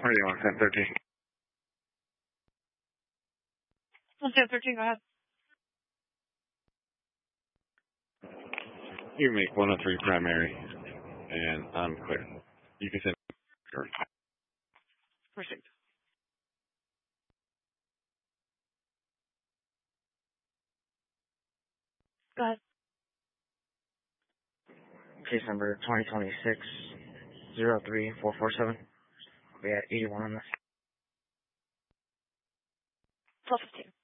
Radio on 1013. On 1013, go ahead. You make 103 primary, and I'm clear. You can send. Proceed. Go ahead. Case number 2026-03447. We at 81 on this. 1215.